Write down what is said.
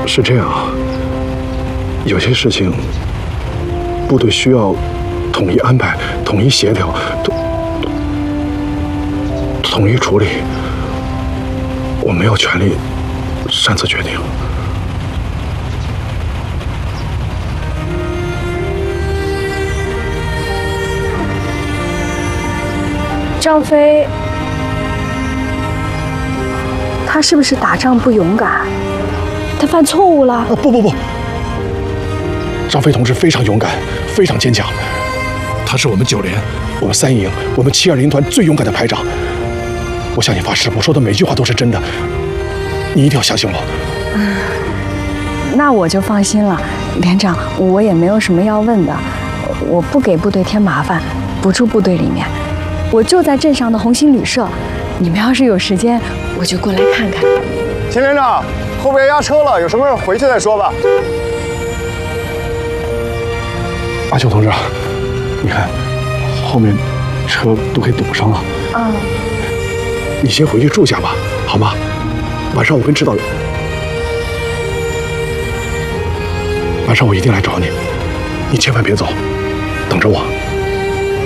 是这样，有些事情部队需要统一安排、统一协调、统一处理，我没有权利擅自决定。 张飞，他是不是打仗不勇敢？他犯错误了？ 不，张飞同志非常勇敢，非常坚强。他是我们9连、我们3营、我们720团最勇敢的排长。我向你发誓，我说的每句话都是真的，你一定要相信我。 那我就放心了，连长，我也没有什么要问的，我不给部队添麻烦，不住部队里面，我就在镇上的红星旅社。你们要是有时间，我就过来看看。 秦连长，后边压车了，有什么事回去再说吧。 阿秋同志，你看后面车都给堵上了。你先回去住下吧，好吗？晚上我跟指导，晚上我一定来找你，你千万别走，等着我。